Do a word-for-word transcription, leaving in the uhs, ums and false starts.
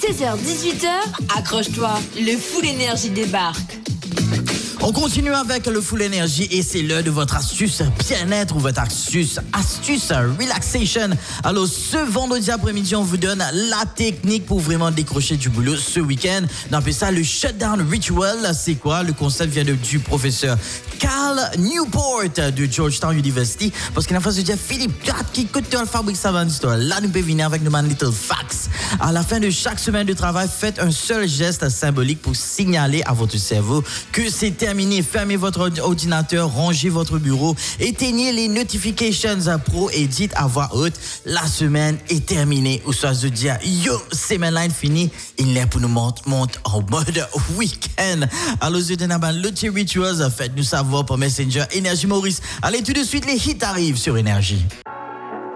seize heures dix-huit heures, accroche-toi, le Full Énergie débarque. On continue avec le Full Énergie et c'est l'heure de votre astuce bien-être ou votre astuce, astuce relaxation. Alors, ce vendredi après-midi, on vous donne la technique pour vraiment décrocher du boulot ce week-end. On appelle ça le shutdown ritual. C'est quoi? Le concept vient de, du professeur Cal Newport de Georgetown University. Parce qu'il a fait se dire, Philippe, qui écoute la fabrique savante histoire. Là, nous pouvons venir avec nos man little facts. À la fin de chaque semaine de travail, faites un seul geste symbolique pour signaler à votre cerveau que c'est terminé. Fermez votre ordinateur, rangez votre bureau, éteignez les notifications pro et dites à voix haute, la semaine est terminée. Ou soit de dire, yo, semaine line finie, il est pour nous monter monte en mode week-end. Alors, je donne un Lucky Rituals, faites-nous savoir par Messenger Énergie Maurice. Allez, tout de suite, les hits arrivent sur Énergie.